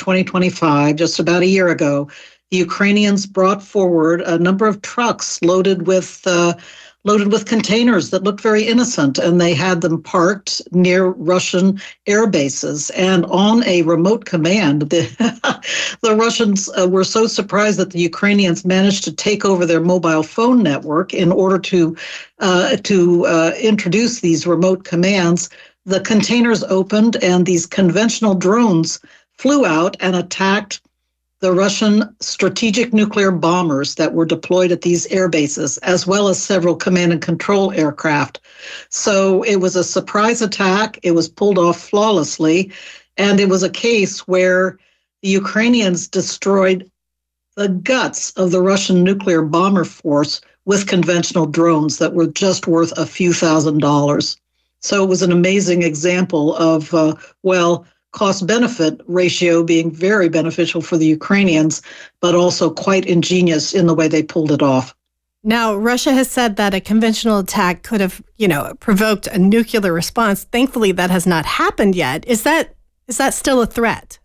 2025, just about a year ago, the Ukrainians brought forward a number of trucks loaded with containers that looked very innocent, and they had them parked near Russian air bases. And on a remote command, the Russians were so surprised that the Ukrainians managed to take over their mobile phone network in order to introduce these remote commands. The containers opened, and these conventional drones flew out and attacked the Russian strategic nuclear bombers that were deployed at these air bases, as well as several command and control aircraft. So it was a surprise attack. It was pulled off flawlessly. And it was a case where the Ukrainians destroyed the guts of the Russian nuclear bomber force with conventional drones that were just worth a few $1,000s. So it was an amazing example of, cost-benefit ratio being very beneficial for the Ukrainians, but also quite ingenious in the way they pulled it off. Now, Russia has said that a conventional attack could have, provoked a nuclear response. Thankfully, that has not happened yet. Is that still a threat?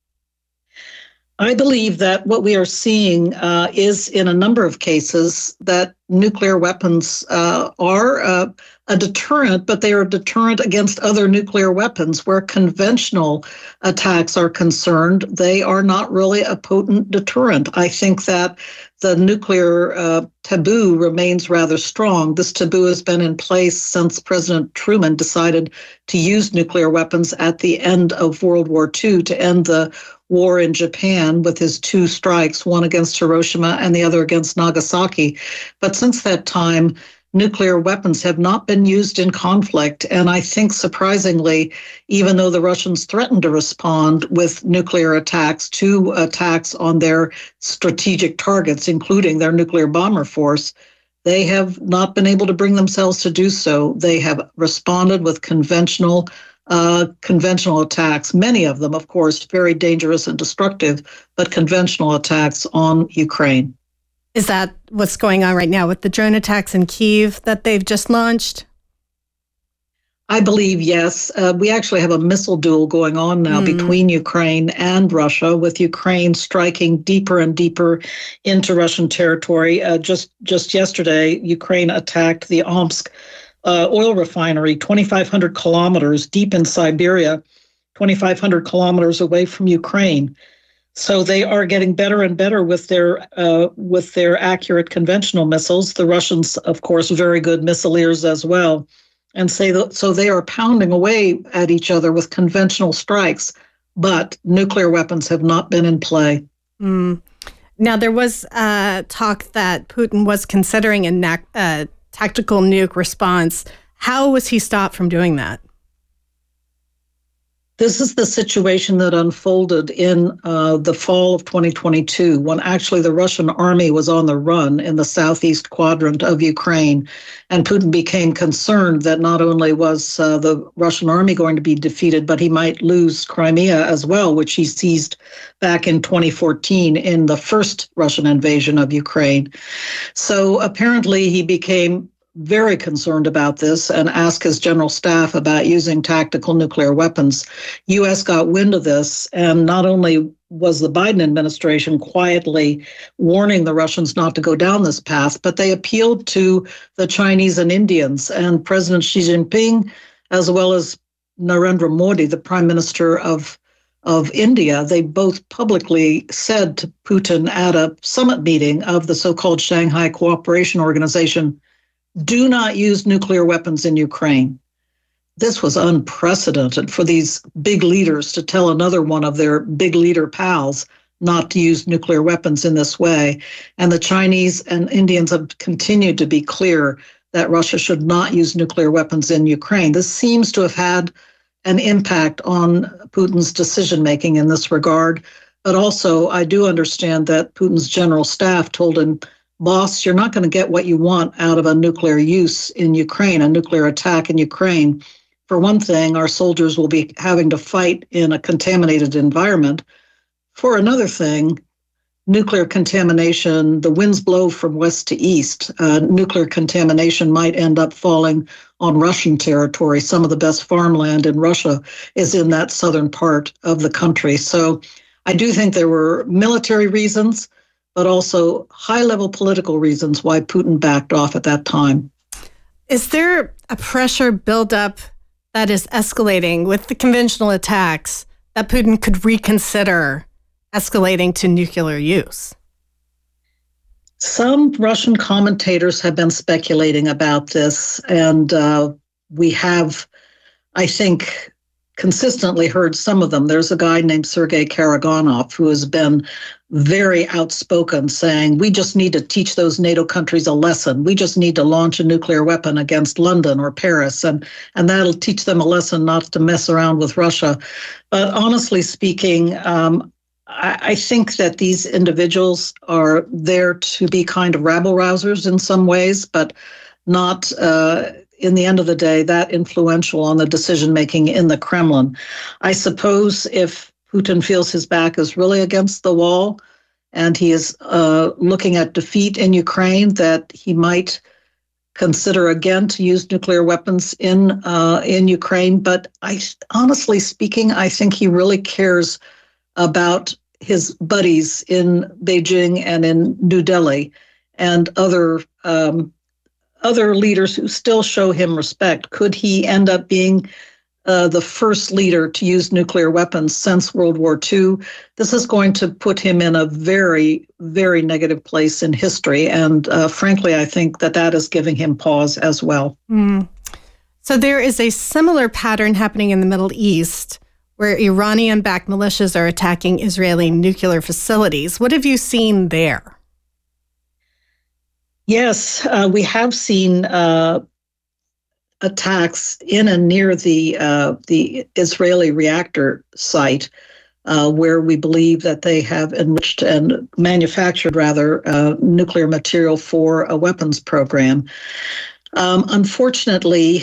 I believe that what we are seeing is, in a number of cases, that nuclear weapons are a deterrent, but they are a deterrent against other nuclear weapons. Where conventional attacks are concerned, they are not really a potent deterrent. I think that the nuclear taboo remains rather strong. This taboo has been in place since President Truman decided to use nuclear weapons at the end of World War II to end the war in Japan with his two strikes, one against Hiroshima and the other against Nagasaki. But since that time, nuclear weapons have not been used in conflict. And I think, surprisingly, even though the Russians threatened to respond with nuclear attacks to attacks on their strategic targets, including their nuclear bomber force, they have not been able to bring themselves to do so. They have responded with conventional attacks, many of them, of course, very dangerous and destructive, but conventional attacks on Ukraine. Is that what's going on right now with the drone attacks in Kyiv that they've just launched? I believe, yes. We actually have a missile duel going on now between Ukraine and Russia, with Ukraine striking deeper and deeper into Russian territory. Just yesterday, Ukraine attacked the Omsk oil refinery, 2,500 kilometers deep in Siberia, 2,500 kilometers away from Ukraine. So they are getting better and better with their accurate conventional missiles. The Russians, of course, very good missileers as well. And so they are pounding away at each other with conventional strikes, but nuclear weapons have not been in play. Now, there was talk that Putin was considering a tactical nuke response. How was he stopped from doing that? This is the situation that unfolded in the fall of 2022, when actually the Russian army was on the run in the southeast quadrant of Ukraine. And Putin became concerned that not only was the Russian army going to be defeated, but he might lose Crimea as well, which he seized back in 2014 in the first Russian invasion of Ukraine. So apparently he became very concerned about this and asked his general staff about using tactical nuclear weapons. U.S. got wind of this, and not only was the Biden administration quietly warning the Russians not to go down this path, but they appealed to the Chinese and Indians, and President Xi Jinping, as well as Narendra Modi, the Prime Minister of India, they both publicly said to Putin at a summit meeting of the so-called Shanghai Cooperation Organization, do not use nuclear weapons in Ukraine. This was unprecedented for these big leaders to tell another one of their big leader pals not to use nuclear weapons in this way. And the Chinese and Indians have continued to be clear that Russia should not use nuclear weapons in Ukraine. This seems to have had an impact on Putin's decision-making in this regard. But also, I do understand that Putin's general staff told him, boss, you're not going to get what you want out of a nuclear use in Ukraine, a nuclear attack in Ukraine. For one thing, our soldiers will be having to fight in a contaminated environment. For another thing, nuclear contamination, the winds blow from west to east. Nuclear contamination might end up falling on Russian territory. Some of the best farmland in Russia is in that southern part of the country. So I do think there were military reasons, but also high-level political reasons why Putin backed off at that time. Is there a pressure buildup that is escalating with the conventional attacks that Putin could reconsider escalating to nuclear use? Some Russian commentators have been speculating about this, and we have, I think, consistently heard some of them. There's a guy named Sergei Karaganov who has been very outspoken, saying we just need to teach those NATO countries a lesson. We just need to launch a nuclear weapon against London or Paris, and that'll teach them a lesson not to mess around with Russia. But honestly speaking, I think that these individuals are there to be kind of rabble-rousers in some ways, but not, in the end of the day, that influential on the decision-making in the Kremlin. I suppose if Putin feels his back is really against the wall and he is looking at defeat in Ukraine, that he might consider again to use nuclear weapons in Ukraine. But honestly speaking, I think he really cares about his buddies in Beijing and in New Delhi and other leaders who still show him respect. Could he end up being the first leader to use nuclear weapons since World War II? This is going to put him in a very, very negative place in history. And frankly, I think that is giving him pause as well. So there is a similar pattern happening in the Middle East, where Iranian-backed militias are attacking Israeli nuclear facilities. What have you seen there? Yes, we have seen attacks in and near the Israeli reactor site, where we believe that they have enriched and manufactured, rather, nuclear material for a weapons program. Unfortunately,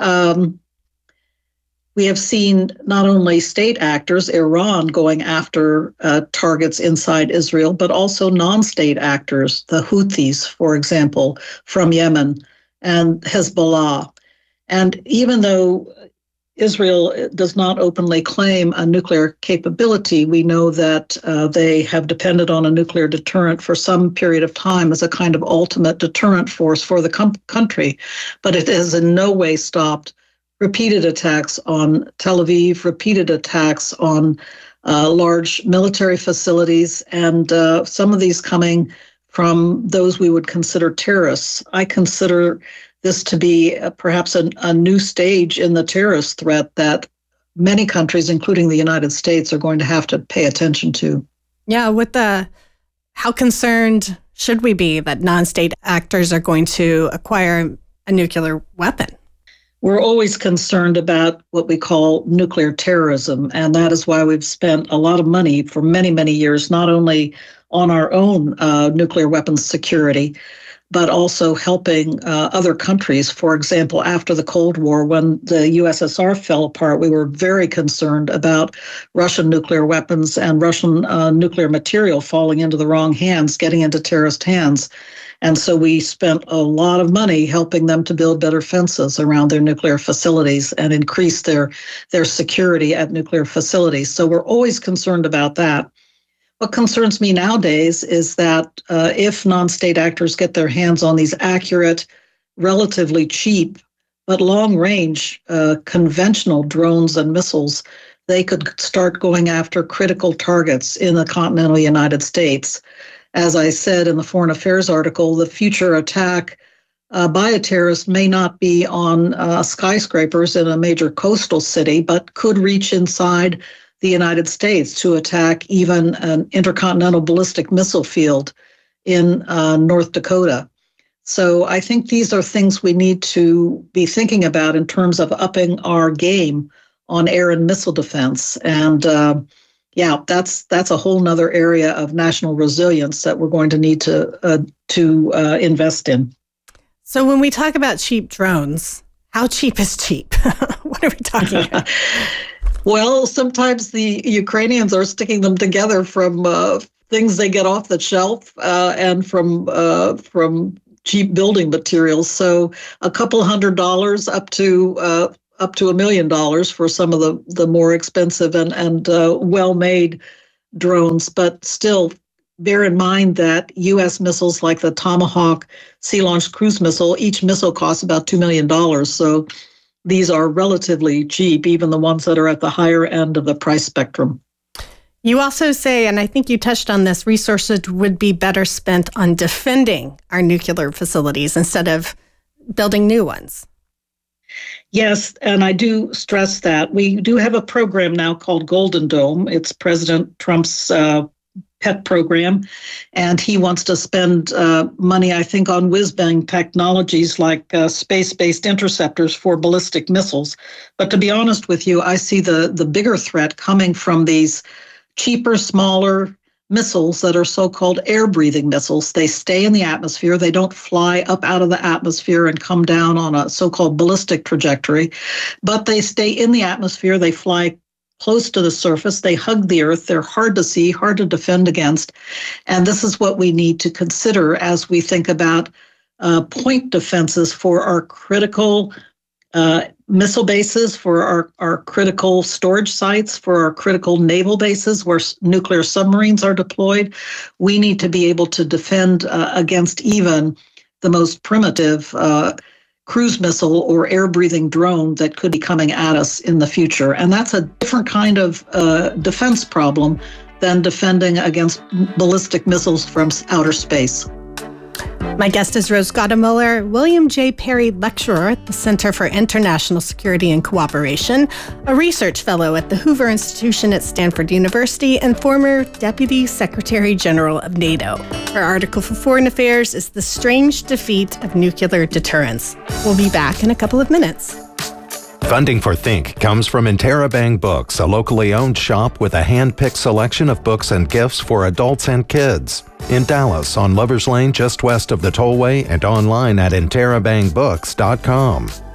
we have seen not only state actors, Iran, going after targets inside Israel, but also non-state actors, the Houthis, for example, from Yemen, and Hezbollah. And even though Israel does not openly claim a nuclear capability, we know that they have depended on a nuclear deterrent for some period of time as a kind of ultimate deterrent force for the country. But it has in no way stopped repeated attacks on Tel Aviv, repeated attacks on large military facilities, and some of these coming from those we would consider terrorists. I consider this to be perhaps a new stage in the terrorist threat that many countries, including the United States, are going to have to pay attention to. Yeah, how concerned should we be that non-state actors are going to acquire a nuclear weapon? We're always concerned about what we call nuclear terrorism, and that is why we've spent a lot of money for many, many years, not only on our own nuclear weapons security, but also helping other countries. For example, after the Cold War, when the USSR fell apart, we were very concerned about Russian nuclear weapons and Russian nuclear material falling into the wrong hands, getting into terrorist hands. And so we spent a lot of money helping them to build better fences around their nuclear facilities and increase their security at nuclear facilities. So we're always concerned about that. What concerns me nowadays is that if non-state actors get their hands on these accurate, relatively cheap, but long-range conventional drones and missiles, they could start going after critical targets in the continental United States. As I said in the Foreign Affairs article, the future attack by a terrorist may not be on skyscrapers in a major coastal city, but could reach inside the United States to attack even an intercontinental ballistic missile field in North Dakota. So I think these are things we need to be thinking about in terms of upping our game on air and missile defense. And that's a whole nother area of national resilience that we're going to need to invest in. So when we talk about cheap drones, how cheap is cheap? What are we talking about? Well, sometimes the Ukrainians are sticking them together from things they get off the shelf and from cheap building materials. So a couple $100 up to $1 million for some of the more expensive and well-made drones, but still bear in mind that U.S. missiles like the Tomahawk Sea-Launched Cruise Missile, each missile costs about $2 million. So these are relatively cheap, even the ones that are at the higher end of the price spectrum. You also say, and I think you touched on this, resources would be better spent on defending our nuclear facilities instead of building new ones. Yes, and I do stress that. We do have a program now called Golden Dome. It's President Trump's pet program, and he wants to spend money, I think, on whiz-bang technologies like space-based interceptors for ballistic missiles. But to be honest with you, I see the bigger threat coming from these cheaper, smaller missiles that are so-called air-breathing missiles. They stay in the atmosphere. They don't fly up out of the atmosphere and come down on a so-called ballistic trajectory, but they stay in the atmosphere. They fly close to the surface. They hug the earth. They're hard to see, hard to defend against. And this is what we need to consider as we think about point defenses for our critical missile bases, for our critical storage sites, for our critical naval bases where nuclear submarines are deployed. We need to be able to defend against even the most primitive cruise missile or air-breathing drone that could be coming at us in the future. And that's a different kind of defense problem than defending against ballistic missiles from outer space. My guest is Rose Gottemoeller, William J. Perry Lecturer at the Center for International Security and Cooperation, a research fellow at the Hoover Institution at Stanford University, and former Deputy Secretary General of NATO. Her article for Foreign Affairs is The Strange Defeat of Nuclear Deterrence. We'll be back in a couple of minutes. Funding for Think comes from Interabang Books, a locally owned shop with a hand-picked selection of books and gifts for adults and kids. In Dallas, on Lovers Lane, just west of the Tollway, and online at interabangbooks.com.